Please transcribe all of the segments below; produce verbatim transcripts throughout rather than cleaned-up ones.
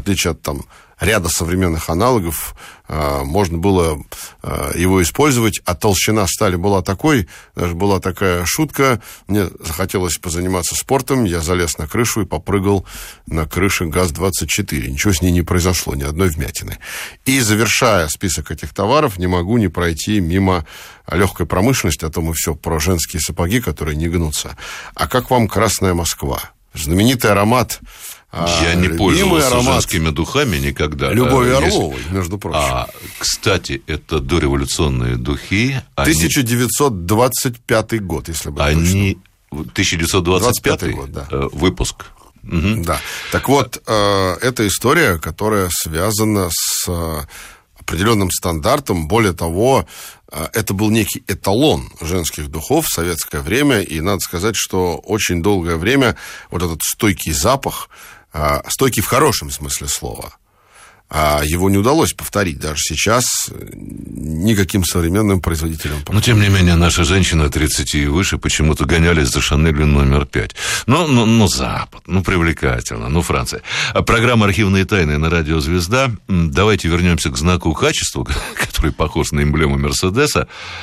отличие от там ряда современных аналогов, можно было его использовать, а толщина стали была такой, даже была такая шутка, мне захотелось позаниматься спортом, я залез на крышу и попрыгал на крыше ГАЗ двадцать четыре. Ничего с ней не произошло, ни одной вмятины. И, завершая список этих товаров, не могу не пройти мимо легкой промышленности, а то мы все про женские сапоги, которые не гнутся. А как вам «Красная Москва»? Знаменитый аромат. Я не пользовался женскими духами никогда. Любови Орловой, между прочим. А, кстати, это дореволюционные духи. тысяча девятьсот двадцать пятый год, если бы они... точно. тысяча девятьсот двадцать пятый год, да. Выпуск. Угу. Да. Так вот, это история, которая связана с определенным стандартом. Более того, это был некий эталон женских духов в советское время. И надо сказать, что очень долгое время вот этот стойкий запах, стойкий в хорошем смысле слова, его не удалось повторить даже сейчас никаким современным производителям. Но, тем не менее, наши женщины тридцати и выше почему-то гонялись за Шанелью номер пять. Ну, ну, ну, Запад, ну, привлекательно, ну, Франция. Программа «Архивные тайны» на радио «Звезда». Давайте вернемся к знаку качества, который похож на эмблему Мерседеса.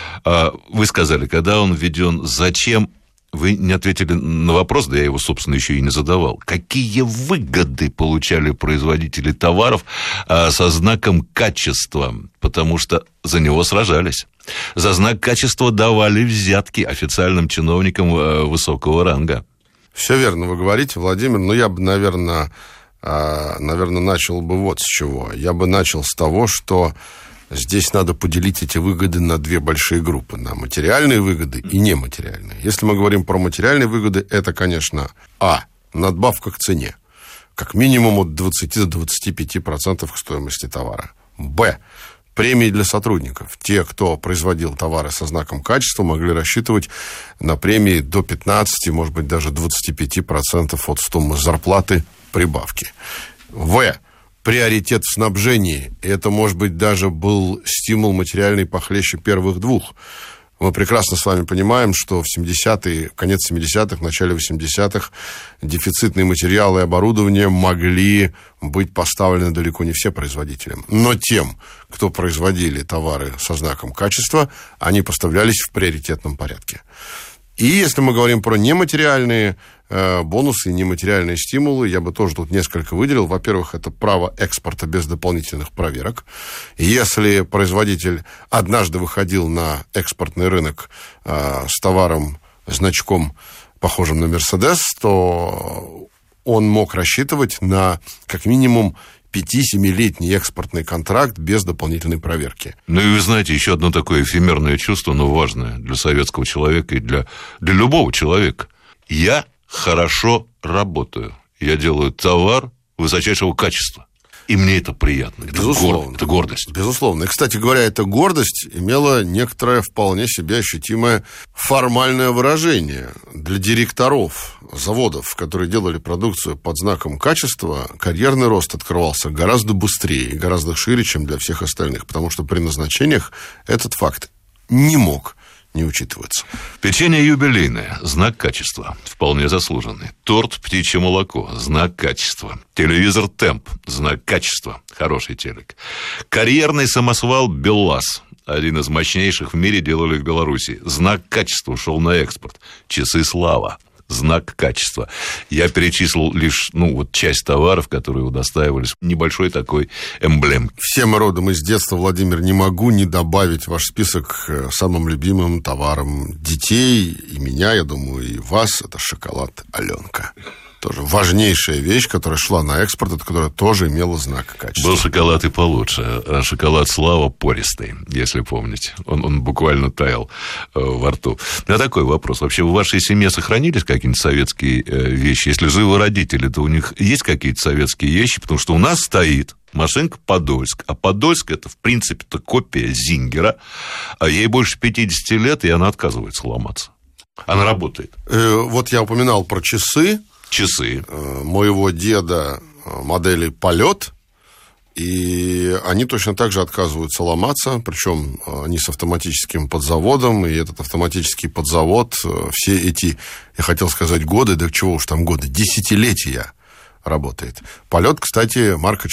Вы сказали, когда он введен, зачем... Вы не ответили на вопрос, да я его, собственно, еще и не задавал. Какие выгоды получали производители товаров а, со знаком качества? Потому что за него сражались. За знак качества давали взятки официальным чиновникам а, высокого ранга. Все верно вы говорите, Владимир. Но я бы, наверное, а, наверное, начал бы вот с чего. Я бы начал с того, что... Здесь надо поделить эти выгоды на две большие группы, на материальные выгоды и нематериальные. Если мы говорим про материальные выгоды, это, конечно, а, надбавка к цене, как минимум от двадцати до двадцати пяти процентов к стоимости товара. Б, премии для сотрудников. Те, кто производил товары со знаком качества, могли рассчитывать на премии до пятнадцати, может быть, даже двадцати пяти процентов от суммы зарплаты прибавки. В, приоритет в снабжении. И это, может быть, даже был стимул материальный похлеще первых двух. Мы прекрасно с вами понимаем, что в семидесятые, конец семидесятых, начале восьмидесятых дефицитные материалы и оборудование могли быть поставлены далеко не все производителям. Но тем, кто производили товары со знаком качества, они поставлялись в приоритетном порядке. И если мы говорим про нематериальные э, бонусы, нематериальные стимулы, я бы тоже тут несколько выделил. Во-первых, это право экспорта без дополнительных проверок. Если производитель однажды выходил на экспортный рынок э, с товаром, значком, похожим на «Мерседес», то он мог рассчитывать на как минимум пяти-семилетний экспортный контракт без дополнительной проверки. Ну и вы знаете, еще одно такое эфемерное чувство, но важное для советского человека и для, для любого человека. Я хорошо работаю. Я делаю товар высочайшего качества. И мне это приятно. Это, безусловно, гор... это гордость. Безусловно. И, кстати говоря, эта гордость имела некоторое вполне себе ощутимое формальное выражение. Для директоров заводов, которые делали продукцию под знаком качества, карьерный рост открывался гораздо быстрее и гораздо шире, чем для всех остальных. Потому что при назначениях этот факт не мог не учитываться. Печенье юбилейное, знак качества, вполне заслуженный. Торт «Птичье молоко», знак качества. Телевизор «Темп», знак качества, хороший телек. Карьерный самосвал «БелЛАЗ», один из мощнейших в мире, делали в Беларуси. Знак качества ушел на экспорт. Часы «Слава», знак качества. Я перечислил лишь, ну, вот часть товаров, которые удостаивались небольшой такой эмблем. Все мы родом из детства, Владимир, не могу не добавить в ваш список самым любимым товаром детей, и меня, я думаю, и вас, это шоколад «Аленка». Тоже важнейшая вещь, которая шла на экспорт, которая тоже имела знак качества. Был шоколад и получше, а шоколад «Слава» пористый, если помните. Он, он буквально таял э, во рту. У меня такой вопрос. Вообще в вашей семье сохранились какие-нибудь советские э, вещи? Если живы родители, то у них есть какие-то советские вещи? Потому что у нас стоит машинка «Подольск». А «Подольск» — это, в принципе-то, копия «Зингера». А ей больше пятидесяти лет, и она отказывается ломаться. Она работает. Э, вот я упоминал про часы. Часы. Моего деда модели «Полет», и они точно так же отказываются ломаться, причем они с автоматическим подзаводом, и этот автоматический подзавод все эти, я хотел сказать, годы, да чего уж там годы, десятилетия работает. «Полет», кстати, марка